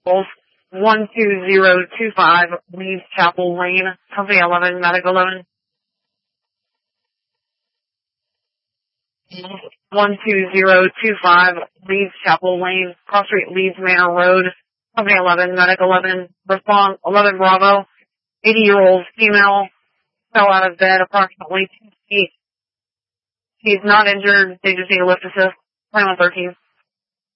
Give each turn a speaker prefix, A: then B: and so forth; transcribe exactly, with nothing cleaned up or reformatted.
A: one two zero two five, Leeds Chapel Lane, Company eleven, Medic eleven. one two zero two five, Leeds Chapel Lane, Cross Street, Leeds Manor Road, Company eleven, Medic eleven. Response eleven Bravo, eighty-year-old female, fell out of bed approximately two feet. She's not injured. They just need a lift assist. twenty-one thirteen.